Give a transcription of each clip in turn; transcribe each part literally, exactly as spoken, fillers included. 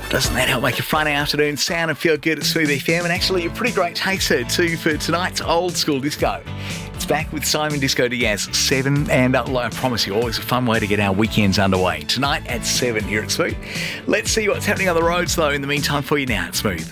Doesn't that help make your Friday afternoon sound and feel good at Smooth F M? And actually a pretty great taster too for tonight's old school disco. It's back with Simon Disco Diaz, seven, and uh, I promise you, always a fun way to get our weekends underway. Tonight at seven here at Smooth. Let's see what's happening on the roads though in the meantime for you now at Smooth.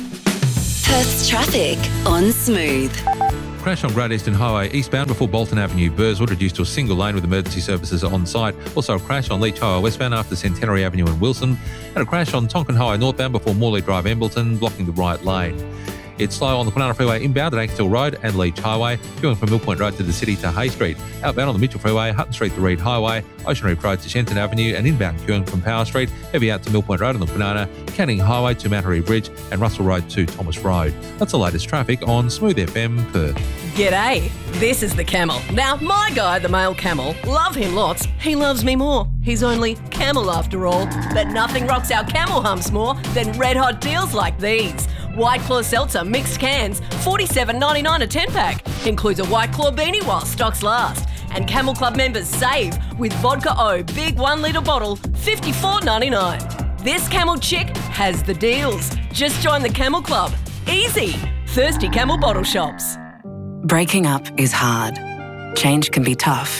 Perth's traffic on Smooth. Crash on Great Eastern Highway eastbound before Bolton Avenue, Burswood, reduced to a single lane with emergency services on site. Also a crash on Leach Highway westbound after Centenary Avenue in Wilson. And a crash on Tonkin Highway northbound before Morley Drive, Embleton, blocking the right lane. It's slow on the Kwinana Freeway inbound at Ankstil Road and Leach Highway, queuing from Mill Point Road to the city to Hay Street. Outbound on the Mitchell Freeway, Hutton Street to Reed Highway, Ocean Reef Road to Shenton Avenue, and inbound queuing from Power Street, heavy out to Mill Point Road on the Kwinana, Canning Highway to Mattery Bridge, and Russell Road to Thomas Road. That's the latest traffic on Smooth F M Perth. G'day, this is the Camel. Now, my guy, the male camel, love him lots. He loves me more. He's only camel after all. But nothing rocks our camel humps more than red hot deals like these. White Claw Seltzer mixed cans, forty-seven ninety-nine a ten pack. Includes a White Claw beanie while stocks last. And Camel Club members save with Vodka O big one litre bottle, fifty-four ninety-nine. This camel chick has the deals. Just join the Camel Club. Easy. Thirsty Camel bottle shops. Breaking up is hard. Change can be tough.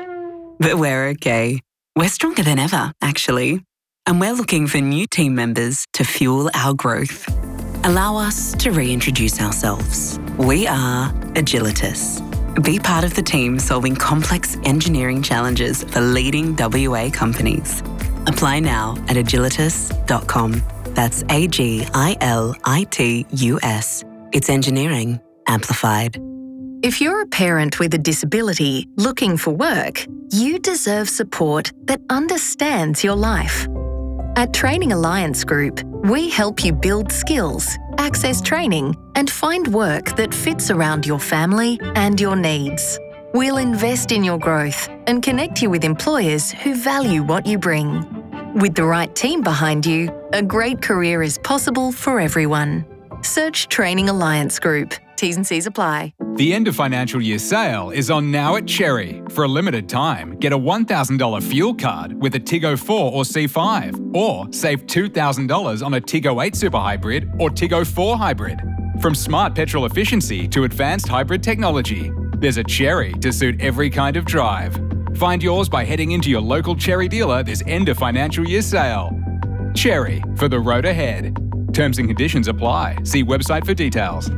But we're okay. We're stronger than ever, actually. And we're looking for new team members to fuel our growth. Allow us to reintroduce ourselves. We are Agilitas. Be part of the team solving complex engineering challenges for leading W A companies. Apply now at agilitas dot com. That's A G I L I T U S. It's engineering amplified. If you're a parent with a disability looking for work, you deserve support that understands your life. At Training Alliance Group, we help you build skills, access training, and find work that fits around your family and your needs. We'll invest in your growth and connect you with employers who value what you bring. With the right team behind you, a great career is possible for everyone. Search Training Alliance Group. T's and C's apply. The end of financial year sale is on now at Cherry. For a limited time, get a one thousand dollars fuel card with a Tiggo four or C five, or save two thousand dollars on a Tiggo eight Super Hybrid or Tiggo four Hybrid. From smart petrol efficiency to advanced hybrid technology, there's a Cherry to suit every kind of drive. Find yours by heading into your local Cherry dealer this end of financial year sale. Cherry, for the road ahead. Terms and conditions apply. See website for details.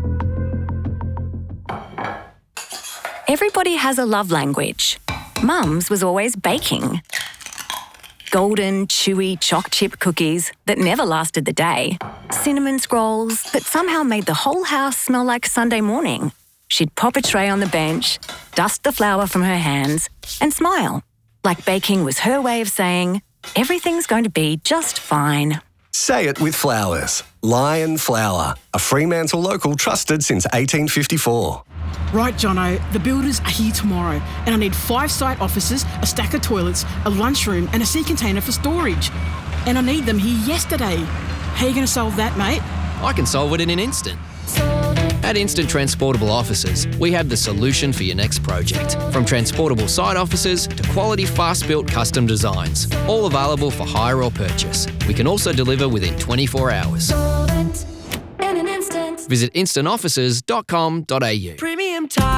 Everybody has a love language. Mum's was always baking. Golden, chewy choc chip cookies that never lasted the day. Cinnamon scrolls that somehow made the whole house smell like Sunday morning. She'd pop a tray on the bench, dust the flour from her hands, and smile. Like baking was her way of saying, everything's going to be just fine. Say it with flowers. Lion Flour, a Fremantle local trusted since eighteen fifty-four. Right, Jono, the builders are here tomorrow and I need five site offices, a stack of toilets, a lunchroom and a sea container for storage. And I need them here yesterday. How are you going to solve that, mate? I can solve it in an instant. At Instant Transportable Offices, we have the solution for your next project. From transportable site offices to quality fast-built custom designs, all available for hire or purchase. We can also deliver within twenty-four hours. Visit instant offices dot com dot a u. Premium time.